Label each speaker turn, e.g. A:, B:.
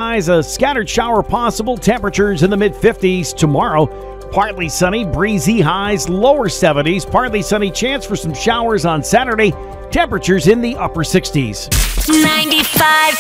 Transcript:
A: skies, a scattered shower possible. Temperatures in the mid-50s tomorrow. Partly sunny, breezy highs, lower 70s. Partly sunny, chance for some showers on Saturday. Temperatures in the upper 60s.
B: 95.